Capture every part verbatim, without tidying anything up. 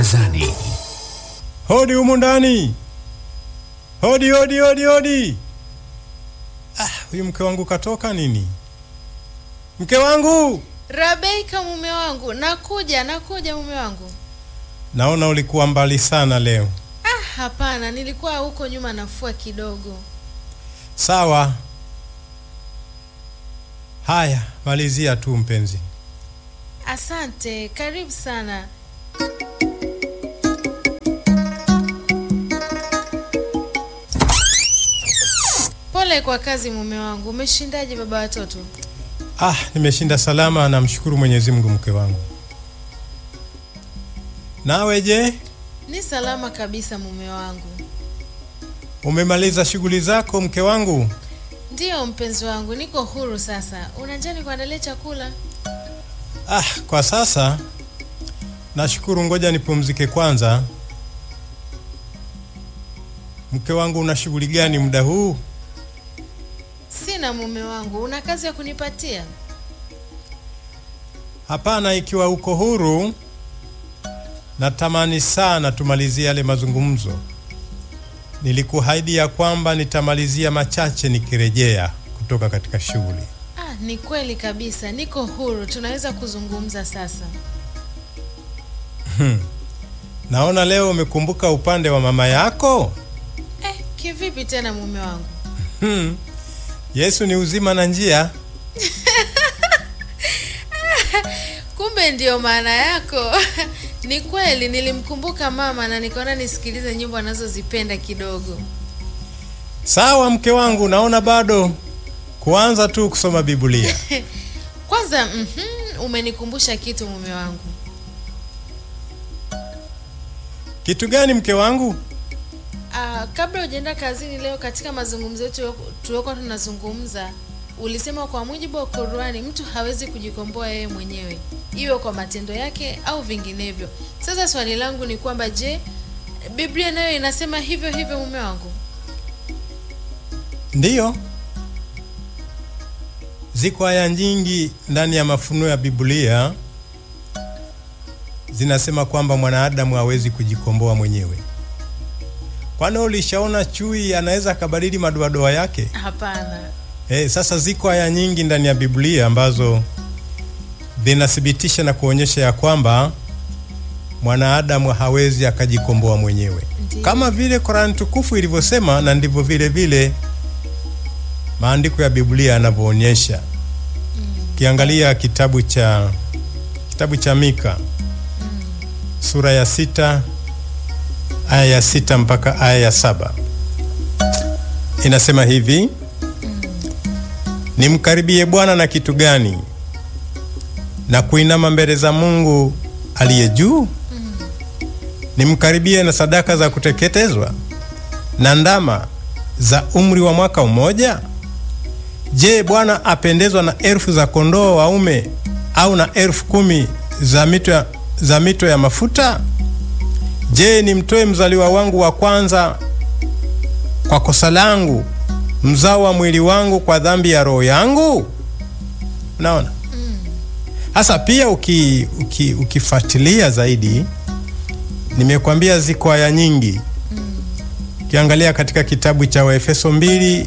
Zani. Hodi humu ndani. Hodi hodi hodi hodi. Ah, huyu mke wangu katoka nini? Mke wangu! Rabeika mume wangu, nakuja, nakuja mume wangu. Naona ulikuwa mbali sana leo. Ah, hapana, nilikuwa huko nyuma nafua kidogo. Sawa. Haya, malizia tu mpenzi. Asante, karibu sana. Pole kwa kazi mume wangu. Umeshindaje baba watoto? Ah, nimeshinda salama, namshukuru Mwenyezi Mungu mke wangu. Nawe je? Ni salama kabisa mume wangu. Umemaliza shughuli zako mke wangu? Ndiyo mpenzi wangu, niko huru sasa. Unajani kuandalia chakula? Ah, kwa sasa nashukuru, ngoja nipumzike kwanza. Mke wangu, una shughuli gani muda huu? Sina mume wangu, una kazi ya kunipatia? Hapana, ikiwa uko huru natamani sana tumalizie yale mazungumzo. Nilikuahidi ya kwamba nitamalizia machache nikirejea kutoka katika shughuli. Ah, ni kweli kabisa, niko huru, tunaweza kuzungumza sasa. Hmm. Naona leo umekumbuka upande wa mama yako? Eh, kivipi tena mume wangu? Hmm. Yesu ni uzima na njia. Kumbe ndio maana yako. Ni kweli nilimkumbuka mama na nikaona nisikilize nyimbo anazozipenda kidogo. Sawa mke wangu, naona bado kuanza tu kusoma Biblia. Kwanza mhm, umenikumbusha kitu mume wangu. Kitu gani mke wangu? Ah, kabla hujaenda kazini leo, katika mazungumzo yetu tuliokuwa tunazungumza, ulisema kwa mujibu wa Qur'ani mtu hawezi kujikomboa yeye mwenyewe, iwe kwa matendo yake au vinginevyo. Sasa swali langu ni kwamba je, Biblia nayo inasema hivyo hivyo mume wangu? Ndiyo. Ziko aya nyingi ndani ya mafunuo ya Biblia zinasema kwamba mwanadamu hawezi kujikomboa mwenyewe. Kwani ulishaona chui anaweza kabadili madoadoa yake? Hapana. Eh, sasa ziko aya nyingi ndani ya Biblia ambazo zinathibitisha na kuonyesha ya kwamba mwanadamu hawezi akajikomboa mwenyewe. Ndiyo. Kama vile Qur'an tukufu ilivyosema, na ndivyo vile vile maandiko ya Biblia yanavyoonyesha. Mm. Kiangalia kitabu cha kitabu cha Mika. Mm. Sura ya sita aya ya sita mpaka aya ya saba. Inasema hivi: mm. Nimkaribie Bwana na kitu gani? Na kuinama mbele za Mungu aliye juu? Mm. Nimkaribie na sadaka za kuteketezwa na ndama za umri wa mwaka mmoja? Je, Bwana apendezwa na elfu za kondoo waume au na elfu kumi za mito ya, za mito ya mafuta? Je, nimtoe mzaliwa wangu wa kwanza kwa kosa langu, mzao wa mwili wangu kwa dhambi ya roho yangu? Unaona? Hasa mm. Pia uki, uki, ukifuatilia zaidi, nimekwambia ziko aya nyingi. Mm. Kiangalia katika kitabu cha Waefeso mbili,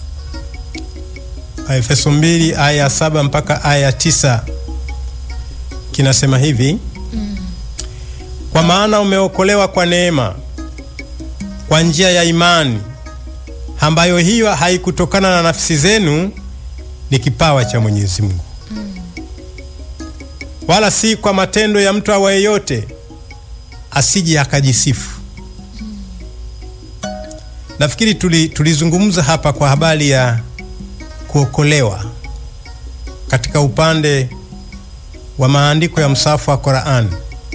Waefeso mbili aya saba mpaka aya tisa, kinasema hivi: mm. Kwa maana umeokolewa kwa neema, kwa njia ya imani, ambayo hiyo haikutokana na nafsi zenu, ni kipawa cha Mwenyezi Mungu. Mm. Wala si kwa matendo ya mtu awaye yote, asije akajisifu. Mm. Nafikiri tuli, tulizungumza hapa kwa habari ya kuokolewa katika upande wa maandiko ya msafu wa Qur'an.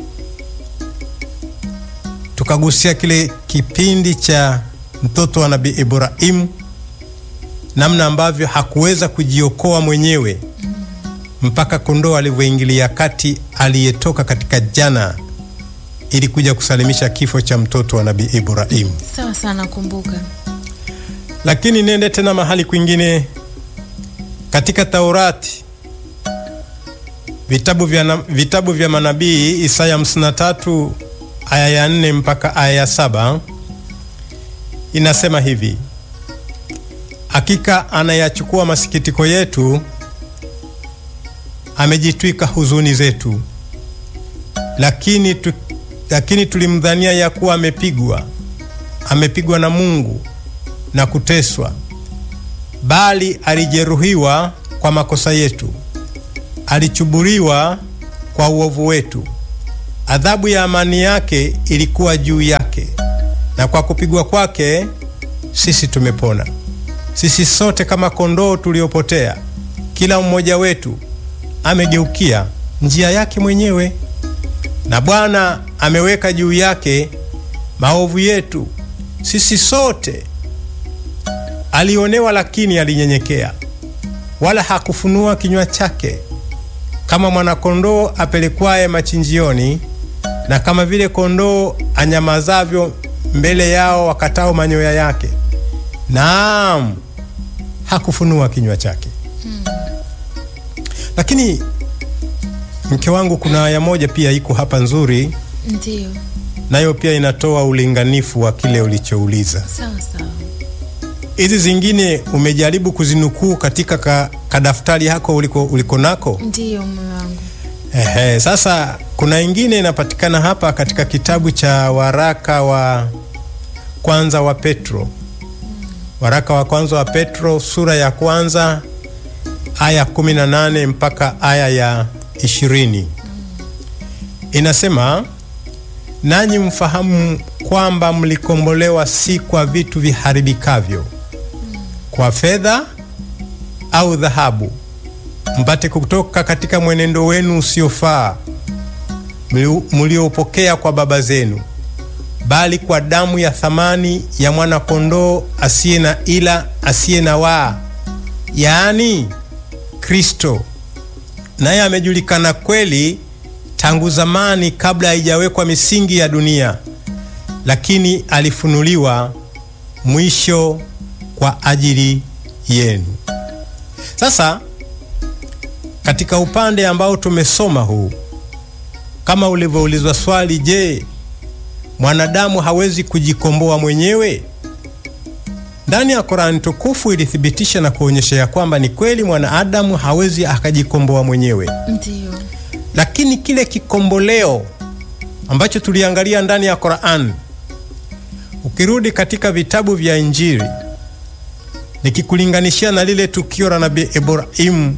Tukagusia kile kipindi cha mtoto wa Nabii Ibrahim, namna ambavyo hakuweza kujiokoa mwenyewe mpaka kondoo alivyoingilia kati aliyetoka katika jana ili kuja kusalimisha kifo cha mtoto wa Nabii Ibrahim. Sawa sana, kumbuka. Lakini nende tena mahali kwingine katika Taurati, vitabu vya vitabu vya manabii, Isaya hamsini na tatu aya ya nne mpaka aya ya saba inasema hivi: hakika anayachukua masikitiko yetu, amejitwika huzuni zetu, lakini tu, lakini tulimdhania ya kuwa amepigwa amepigwa na Mungu na kuteswa, bali alijeruhiwa kwa makosa yetu, alichuburiwa kwa uovu wetu. Adhabu ya amani yake ilikuwa juu yake, na kwa kupigwa kwake sisi tumepona. Sisi sote kama kondoo tuliopotea, kila mmoja wetu amegeukia njia yake mwenyewe, na Bwana ameweka juu yake maovu yetu. Sisi sote alionewa, lakini alinyenyekea, wala hakufunua kinywa chake. Kama mwanakondoo apelekwaye machinjioni, na kama vile kondoo anyamazavyo mbele yao wakatao manyoya yake, naam, hakufunua kinywa chake. hmm. Lakini mke wangu, kuna aya moja pia iko hapa nzuri. Ndiyo. Nayo pia inatoa ulinganifu wa kile ulichouliza. Sawa sawa. Hizi zingine umejaribu kuzinukuu katika ka, kadaftari yako uliko, uliko nako? Ndiyo mume wangu. Ehe, sasa kuna ingine inapatikana hapa katika kitabu cha waraka wa kwanza wa Petro. hmm. Waraka wa kwanza wa Petro sura ya kwanza aya kumi na nane mpaka aya ya ishirini. hmm. Inasema, nanyi mfahamu kwamba mlikombolewa si kwa vitu viharibikavyo, hmm. kwa fedha au dhahabu, mpate kutoka katika mwenendo wenu usiofaa mlioupokea kwa baba zenu, bali kwa damu ya thamani ya mwana kondoo asiye na ila, asiye na waa, yaani Kristo. Naye amejulikana kweli tangu zamani, kabla haijawekwa misingi ya dunia, lakini alifunuliwa mwisho kwa ajili yenu. Sasa katika upande ambao tumesoma huu, kama ulivyoulizwa swali, je, mwanadamu hawezi kujikomboa mwenyewe? Ndani ya Qur'an tukufu ilithibitisha na kuonyesha ya kwamba ni kweli mwanadamu hawezi akajikomboa mwenyewe. Ndiyo. Lakini kile kikomboleo ambacho tuliangalia ndani ya Qur'an, ukirudi katika vitabu vya Injili, nikikulinganishia na lile tukio la Nabii Ibrahim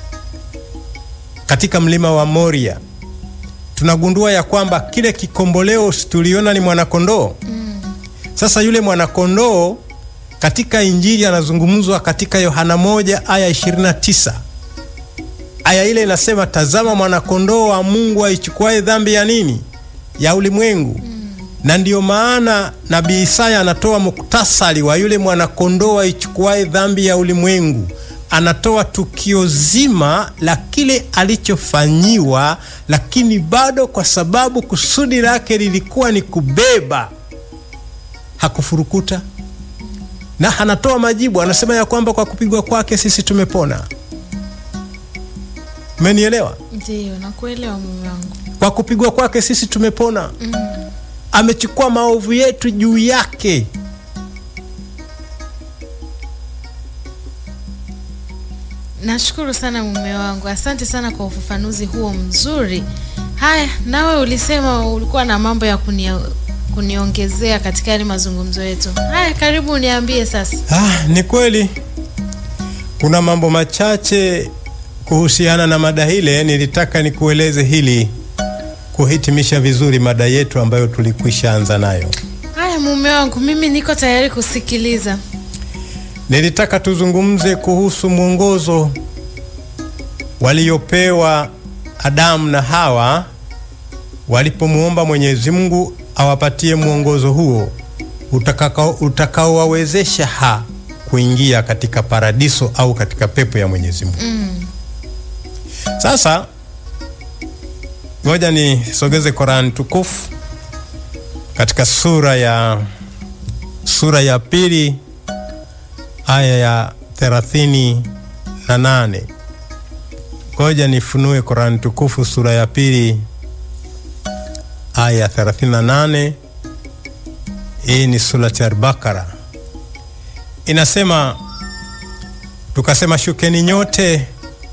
katika mlima wa Moria, tunagundua ya kwamba kile kikomboleo tuliona ni mwanakondoo. mm. Sasa yule mwanakondoo katika Injili anazungumzwa katika Yohana moja aya ishirini na tisa. Aya ile inasema, tazama mwanakondoo wa Mungu aichukuaye dhambi ya nini? Ya ulimwengu. mm. Na ndiyo maana Nabii Isaya anatoa muktasari wa yule mwanakondoo aichukuaye dhambi ya ulimwengu. Anatoa tukio zima la kile alichofanyiwa, lakini bado kwa sababu kusudi lake lilikuwa ni kubeba, hakufurukuta. Na anatoa majibu, anasema ya kwamba kwa kupigwa kwake sisi tumepona. Umenielewa? Ndiyo, nakuelewa mume wangu. Kwa kupigwa kwake sisi tumepona. mm. Amechukua maovu yetu juu yake. Nashukuru sana mume wangu, asante sana kwa ufafanuzi huo mzuri. Haya, nawe ulisema ulikuwa na mambo ya kunia, kuniongezea katika yale mazungumzo yetu. Haya, karibu uniambie sasa. Ah, ni kweli kuna mambo machache kuhusiana na mada ile. Nilitaka nikueleze hili kuhitimisha vizuri mada yetu ambayo tulikwisha anza nayo. Haya mume wangu, mimi niko tayari kusikiliza. Nilitaka tuzungumze kuhusu mwongozo waliopewa Adamu na Hawa walipomuomba Mwenyezi Mungu awapatie mwongozo huo utakao utakaowawezesha ha kuingia katika paradiso au katika pepo ya Mwenyezi Mungu. mm. Sasa ngoja nisogeze Qur'an tukufu katika sura ya sura ya pili aya ya thelathini na nane. Ngoja nifunue Qur'an tukufu sura ya pili aya thelathini na nane. Hii ni surati Al-Baqara. Inasema, tukasema shukeni nyote,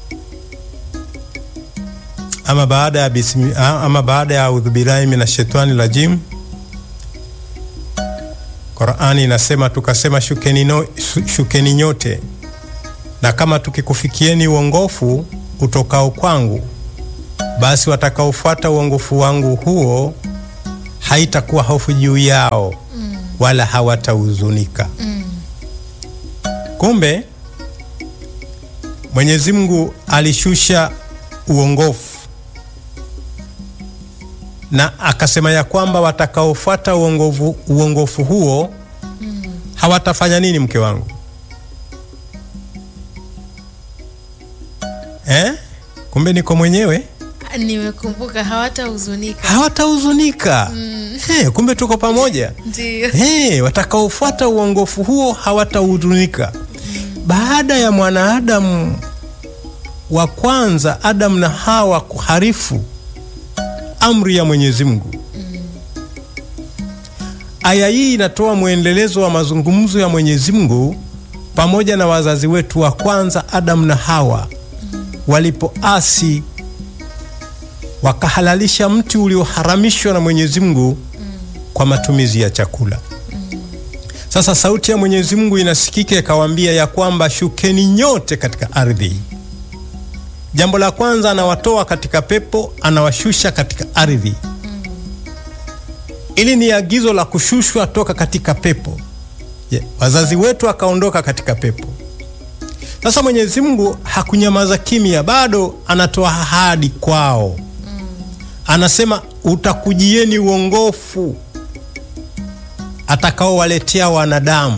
ama baada ya bismi, ama baada ya audhu billahi minash shaitani rajim. Qur'ani inasema tukasema shukeni, no, shukeni nyote, na kama tukikufikieni uongofu utokao kwangu, basi watakaofuata uongofu wangu huo haitakuwa hofu juu yao, mm. wala hawatahuzunika. mm. Kumbe Mwenyezi Mungu alishusha uongofu na akasema ya kwamba watakaofuata uongofu, uongofu huo mm. hawatafanya nini, mke wangu? Eh? Kumbe niko mwenyewe. Nimekumbuka, hawatahuzunika. Hawatahuzunika. Mm. Hey, kumbe tuko pamoja. Ndio. Hey, watakaofuata uongofu huo hawatahuzunika. Mm. Baada ya mwanadamu wa kwanza Adam na Hawa kuharifu amri ya Mwenyezi Mungu. Mm. Aya hii inatoa muendelezo wa mazungumzo ya Mwenyezi Mungu pamoja na wazazi wetu wa kwanza Adam na Hawa. Mm. Walipoasi wakahalalisha mti ulioharamishwa na Mwenyezi Mungu mm. kwa matumizi ya chakula. Mm. Sasa sauti ya Mwenyezi Mungu inasikika ikawaambia ya kwamba shukeni nyote katika ardhi. Jambo la kwanza, anawatoa katika pepo, anawashusha katika ardhi. Mm. Ili ni agizo la kushushwa toka katika pepo. Yeah. Wazazi wetu akaondoka katika pepo. Sasa Mwenyezi Mungu hakunyamaza kimya, bado anatoa ahadi kwao. Mm. Anasema utakujieni uongofu atakao waletea wanadamu.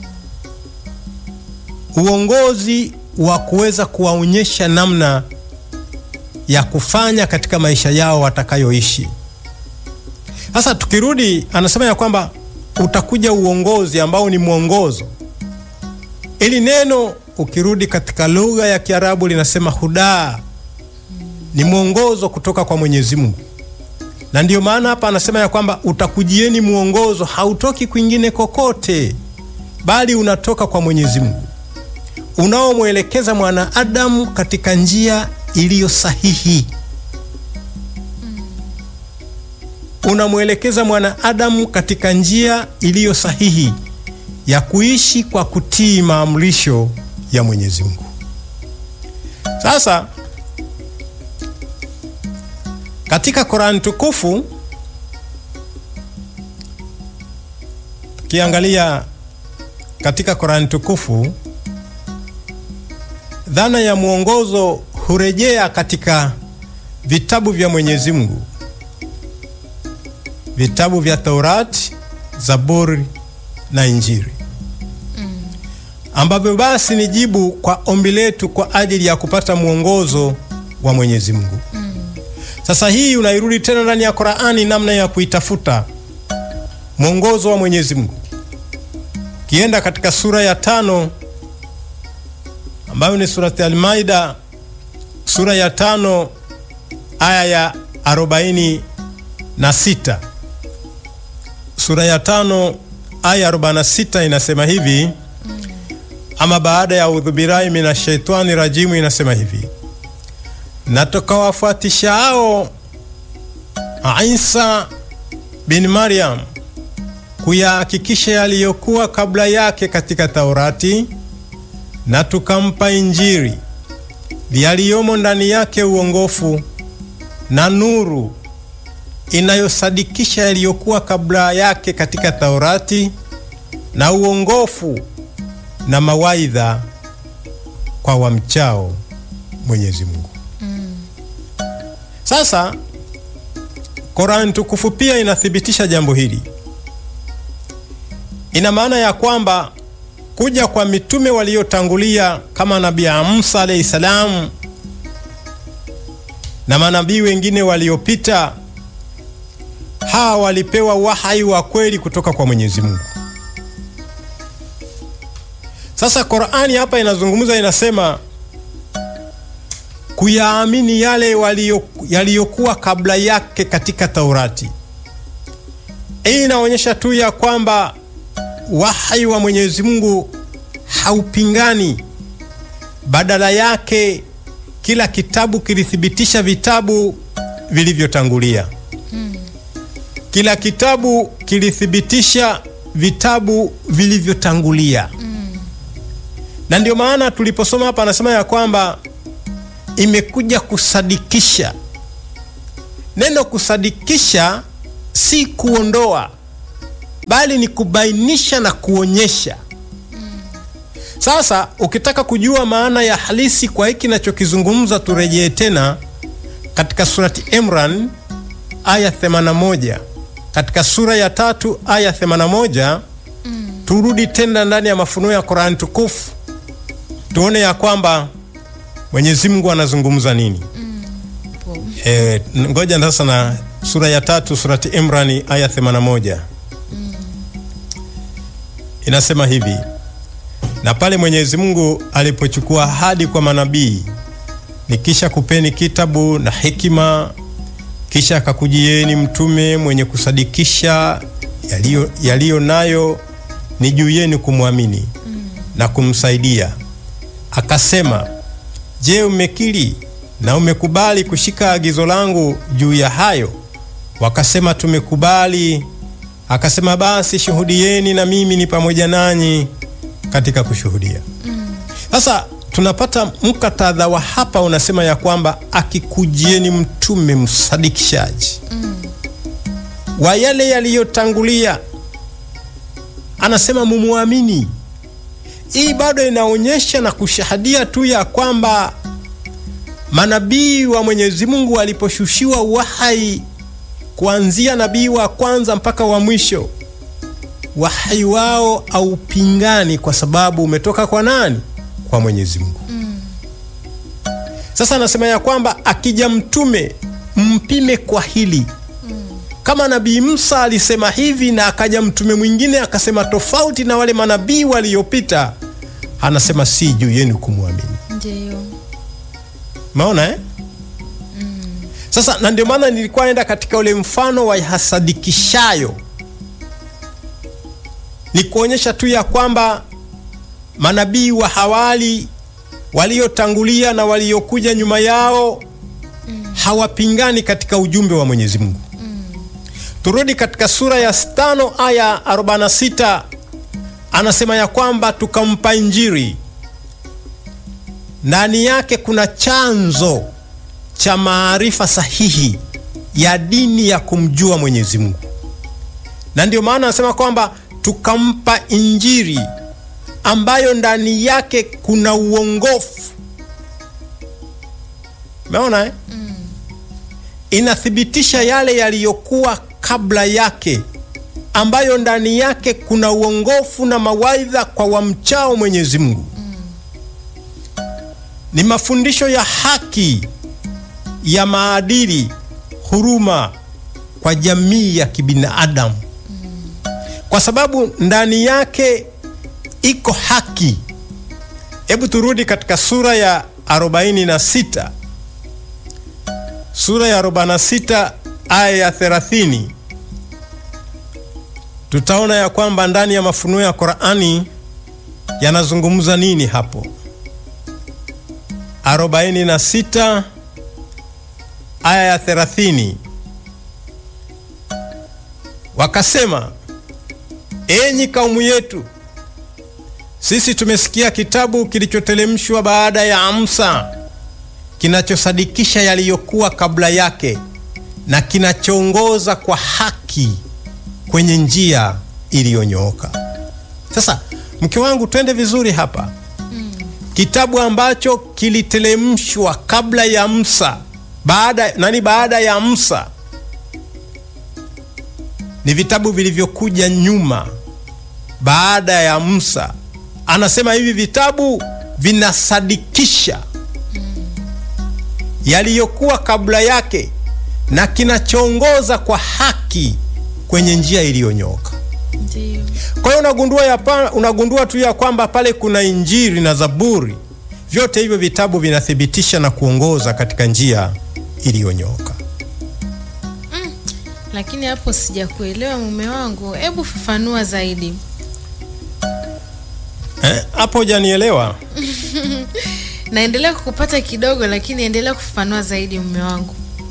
Mm. Uongozi wa kuweza kuwaonyesha namna ya kufanya katika maisha yao watakayoishi. Sasa tukirudi, anasema ya kwamba utakuja uongozi ambao ni mwongozo. Ili neno ukirudi katika lugha ya Kiarabu linasema huda, ni mwongozo kutoka kwa Mwenyezi Mungu. Na ndiyo maana hapa anasema ya kwamba utakujieni mwongozo, hautoki kwingine kokote, bali unatoka kwa Mwenyezi Mungu, unaomwelekeza mwanadamu katika njia iliyo sahihi. Mm. Unamwelekeza mwanadamu katika njia iliyo sahihi ya kuishi kwa kutii maamrisho ya Mwenyezi Mungu. Sasa katika Qur'an tukufu tukiangalia katika Qur'an tukufu, dhana ya mwongozo hurejea katika vitabu vya Mwenyezi Mungu, vitabu vya Taurati, Zaburi na Injili. Mm. Ambavyo basi ni jibu kwa ombi letu kwa ajili ya kupata mwongozo wa Mwenyezi Mungu. Mm. Sasa hii unairudi tena ndani ya Qur'ani, namna ya kuitafuta mwongozo wa Mwenyezi Mungu. Kienda katika sura ya tano ambayo ni surati Al-Maida, sura ya tano aya ya arobaini na sita. Sura ya tano aya arobaini na sita inasema hivi. Mm. Ama baada ya audhu billahi minash shaitani rajimu inasema hivi: na tukawafuatisha hao Isa bin Maryam kuyahakikisha yaliyokuwa kabla yake katika Taurati, na tukampa Injili yaliyomo ndani yake uongofu na nuru inayosadikisha yaliyokuwa kabla yake katika Taurati, na uongofu na mawaidha kwa wamchao Mwenyezi Mungu. Mm. Sasa Qur'an tukufu pia inathibitisha jambo hili. Ina maana ya kwamba kuja kwa mitume waliotangulia kama Nabii Musa alayhi salam na manabii wengine waliopita, hawa walipewa wahai wa kweli kutoka kwa Mwenyezi Mungu. Sasa Qur'ani hapa inazungumza, inasema kuyaamini yale yaliyokuwa kabla yake katika Taurati. Hii inaonyesha tu ya kwamba wahyi wa Mwenyezi Mungu haupingani. Badala yake kila kitabu kilithibitisha vitabu vilivyotangulia. Hmm. Kila kitabu kilithibitisha vitabu vilivyotangulia. Hmm. Na ndio maana tuliposoma hapa anasema ya kwamba imekuja kusadikisha. Neno kusadikisha si kuondoa, bali ni kubainisha na kuonyesha. Sasa ukitaka kujua maana ya halisi kwa hiki ninachokizungumza, turejee tena katika surati Imran aya themanini na moja. Katika sura ya tatu aya themanini na moja, mm. turudi tena ndani ya mafunuo ya Qur'an tukufu tuone ya kwamba Mwenyezi Mungu anazungumza nini. Mm. E, ngoja sasa na sura ya tatu surati Imran aya themanini na moja. Mm. Inasema hivi: na pale Mwenyezi Mungu alipochukua ahadi kwa manabii, nikisha kupeni kitabu na hekima, kisha akakujieni mtume mwenye kusadikisha yaliyo yaliyo nayo, ni juu yenu kumwamini mm. na kumsaidia. Akasema, je, umekiri na umekubali kushika agizo langu juu ya hayo? Wakasema, tumekubali. Akasema, basi shuhudieni na mimi ni pamoja nanyi katika kushuhudia. Sasa mm. tunapata mkatadha wa hapa unasema ya kwamba akikujieni mtume msadikishaji mm. wa yale yaliyotangulia, anasema mumuamini. Hii bado inaonyesha na kushahadia tu ya kwamba manabii wa Mwenyezi Mungu waliposhushiwa wahyi, kuanzia nabii wa kwanza mpaka wa mwisho, wahyi wao au pingani, kwa sababu umetoka kwa nani? Kwa Mwenyezi Mungu. Mm. Sasa anasema ya kwamba akija mtume mpime kwa hili. Mm. Kama nabii Musa alisema hivi na akaja mtume mwingine akasema tofauti na wale manabii waliopita, anasema si juu yenu kumwamini. Ndio. Maona eh? Mm. Sasa na ndio maana nilikuwa naenda katika ule mfano wa hasadikishayo, ni kuonyesha tu ya kwamba manabii wa hawali waliotangulia na waliokuja nyuma yao mm. hawapingani katika ujumbe wa Mwenyezi Mungu. Mm. Turudi katika sura ya tano aya arobaini na sita, anasema ya kwamba tukampa Injili, ndani yake kuna chanzo cha maarifa sahihi ya dini ya kumjua Mwenyezi Mungu. Na ndio maana anasema kwamba tukampa Injili ambayo ndani yake kuna uongofu. Umeona eh? Mm. Inathibitisha yale yaliyokuwa kabla yake, ambayo ndani yake kuna uongofu na mawaidha kwa wamchao Mwenyezi Mungu. Mm. Ni mafundisho ya haki, ya maadili, huruma kwa jamii ya kibinadamu. Mm. Kwa sababu ndani yake iko haki. Hebu turudi katika sura ya arobaini na sita. Sura ya arobaini na sita aya ya thelathini. Tutaona ya kwamba ndani ya mafunuo ya Qur'ani yanazungumza nini hapo. arobaini na sita aya ya thelathini. Wakasema, enyi kaumu yetu, sisi tumesikia kitabu kilichotelemshwa baada ya Musa, kinachosadikisha yaliyokuwa kabla yake na kinachoongoza kwa haki kwenye njia iliyonyooka. Sasa mke wangu, twende vizuri hapa. Mm. Kitabu ambacho kilitelemshwa kabla ya Musa, baada nani baada ya Musa, ni vitabu vilivyokuja nyuma baada ya Musa. Anasema hivi vitabu vinasadikisha mm. yaliyokuwa kabla yake na kinachoongoza kwa haki kwenye njia iliyonyooka. Ndio. Kwa hiyo unagundua ya unagundua tu ya kwamba pale kuna Injili na Zaburi, vyote hivyo vitabu vinathibitisha na kuongoza katika njia iliyonyooka. Mm. Lakini hapo sijakuelewa mume wangu, hebu fafanua zaidi. Eh, hapo hujanielewa. Naendelea kukupata kidogo, lakini endelea kufafanua zaidi mume wangu.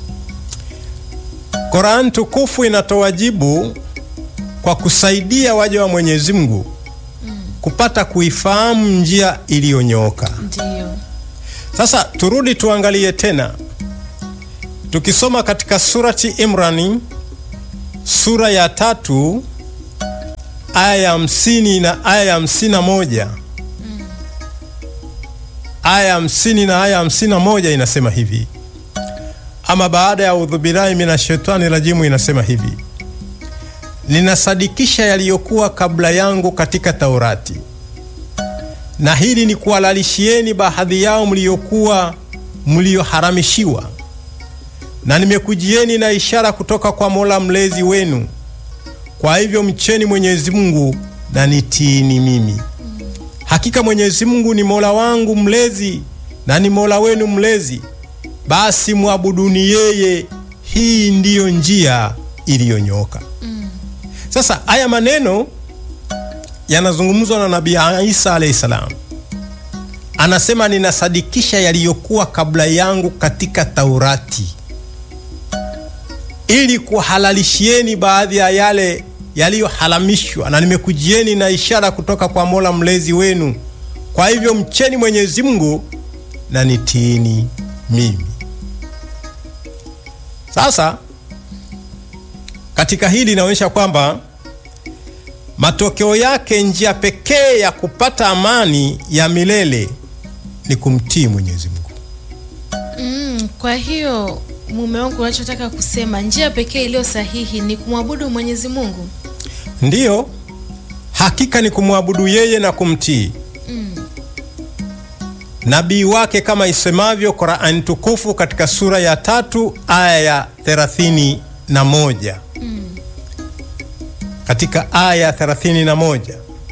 Qur'an tukufu inatoa jibu kwa kusaidia waja wa Mwenyezi Mungu mm. kupata kuifahamu njia iliyonyooka. Ndiyo. Sasa turudi tuangalie tena. Tukisoma katika surati Imrani sura ya tatu aya ya hamsini na aya ya hamsini na moja mm. aya ya hamsini na aya ya hamsini na moja inasema hivi. Ama baada ya udhubirai minashaitani rajimu inasema hivi: ninasadikisha yaliyokuwa kabla yangu katika Taurati, na hili ni kuhalalishieni baadhi yao mliokuwa mlioharamishiwa, na nimekujieni na ishara kutoka kwa Mola mlezi wenu. Kwa hivyo mcheni Mwenyezi Mungu na nitiini mimi. Hakika Mwenyezi Mungu ni Mola wangu mlezi na ni Mola wenu mlezi, basi muabuduni yeye, hii ndiyo njia iliyonyooka. Mm. Sasa haya maneno yanazungumzwa na Nabii Isa alayhi salam. Anasema ninasadikisha yaliyokuwa kabla yangu katika Taurati, ili kuhalalishieni baadhi ya yale yaliyoharamishwa, na nimekujieni na ishara kutoka kwa Mola mlezi wenu. Kwa hivyo mcheni Mwenyezi Mungu na nitiini mimi. Sasa katika hili inaonyesha kwamba matokeo yake, njia pekee ya kupata amani ya milele ni kumtii Mwenyezi Mungu. Mm, kwa hiyo mume wangu, unachotaka kusema njia pekee iliyo sahihi ni kumwabudu Mwenyezi Mungu? Ndiyo, hakika ni kumwabudu yeye na kumtii mm. nabii wake, kama isemavyo Qur'an tukufu katika sura ya tatu aya ya thelathini na moja. Mm. Katika aya ya thelathini na moja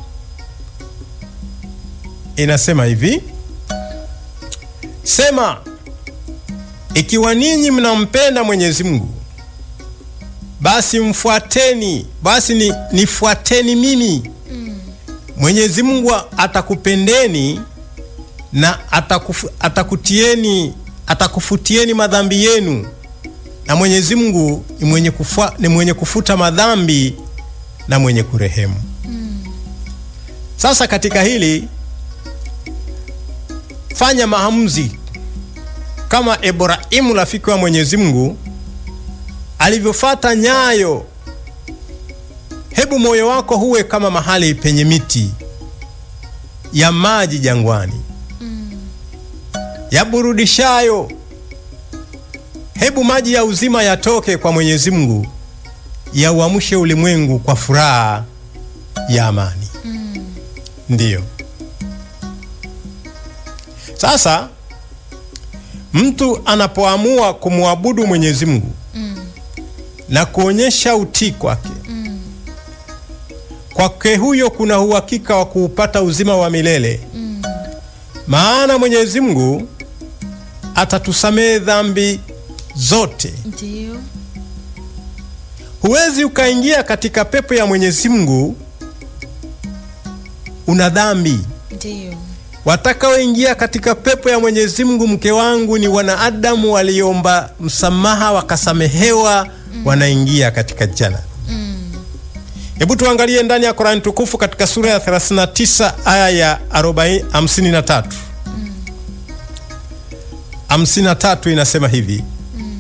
inasema hivi: sema, ikiwa ninyi mnampenda Mwenyezi Mungu, basi mfuateni, basi ni, nifuateni mimi. Mm. Mwenyezi Mungu atakupendeni na atakufu, atakutieni atakufutieni madhambi yenu, na Mwenyezi Mungu ni mwenye kufa, ni mwenye kufuta madhambi na mwenye kurehemu. Mm. Sasa katika hili fanya maamuzi kama Ibrahimu rafiki wa Mwenyezi Mungu alivyofuata nyayo. Hebu moyo wako huwe kama mahali penye miti ya maji jangwani mm. yaburudishayo. Hebu maji ya uzima yatoke kwa Mwenyezi Mungu, ya uamshe ulimwengu kwa furaha ya amani. Mm. Ndiyo. Sasa mtu anapoamua kumwabudu Mwenyezi Mungu mm. na kuonyesha utii kwake mm. kwake huyo kuna uhakika wa kuupata uzima wa milele mm. maana Mwenyezi Mungu atatusamehe dhambi zote. Ndiyo. Huwezi ukaingia katika pepo ya Mwenyezi Mungu una dhambi. Ndiyo. Watakaoingia katika pepo ya Mwenyezi Mungu, mke wangu, ni wanaadamu waliomba msamaha wakasamehewa, mm. wanaingia katika jana. Mm. Hebu tuangalie ndani ya Qur'an tukufu katika sura ya thelathini na tisa aya ya hamsini na tatu. Mm. hamsini na tatu inasema hivi: mm.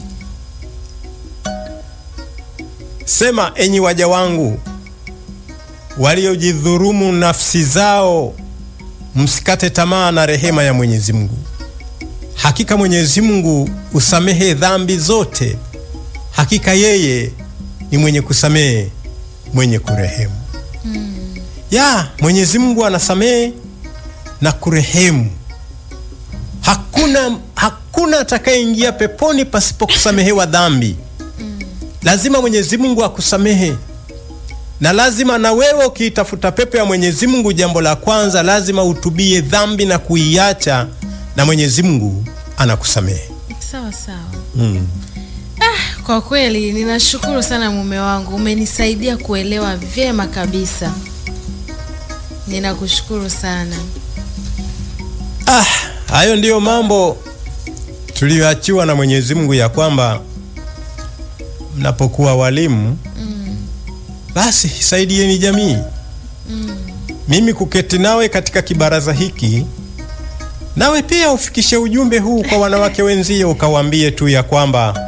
sema, enyi waja wangu waliojidhurumu nafsi zao, msikate tamaa na rehema ya Mwenyezi Mungu. Hakika Mwenyezi Mungu usamehe dhambi zote. Hakika yeye ni mwenye kusamehe, mwenye kurehemu. Mm. Ya, Mwenyezi Mungu anasamehe na kurehemu. Hakuna hakuna atakayeingia peponi pasipo kusamehewa dhambi. Mm. Lazima Mwenyezi Mungu akusamehe. Na lazima na wewe ukiitafuta pepo ya Mwenyezi Mungu, jambo la kwanza lazima utubie dhambi na kuiacha, na Mwenyezi Mungu anakusamehe. Sawa sawa. Mm. Ah, Kwa kweli ninashukuru sana mume wangu, umenisaidia kuelewa vyema kabisa. Ninakushukuru sana. Ah, hayo ndiyo mambo tuliyoachiwa na Mwenyezi Mungu, ya kwamba mnapokuwa walimu mm. basi saidieni jamii. Mm. Mimi kuketi nawe katika kibaraza hiki, nawe pia ufikishe ujumbe huu kwa wanawake wenzio, ukawaambie tu ya kwamba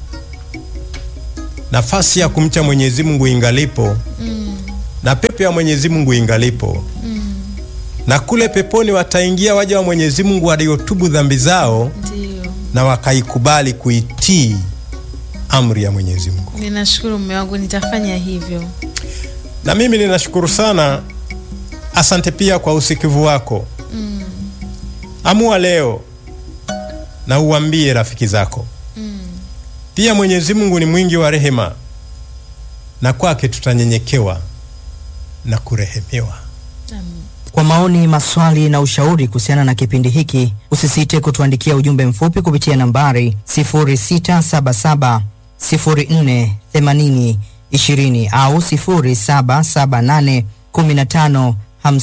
nafasi ya kumcha Mwenyezi Mungu ingalipo mm. na pepo ya Mwenyezi Mungu ingalipo mm. na kule peponi wataingia waja wa Mwenyezi Mungu waliotubu dhambi zao. Ndiyo. Na wakaikubali kuitii amri ya Mwenyezi Mungu. Ninashukuru mume wangu, nitafanya hivyo. Na mimi ninashukuru sana. Asante pia kwa usikivu wako. Mm. Amua leo na uambie rafiki zako. Mm. Pia Mwenyezi Mungu ni mwingi wa rehema, na kwake tutanyenyekewa na kurehemewa. Amen. Kwa maoni, maswali na ushauri kuhusiana na kipindi hiki, usisite kutuandikia ujumbe mfupi kupitia nambari sifuri sita saba saba sifuri nne themanini ishirini au sifuri saba saba nane kumi na tano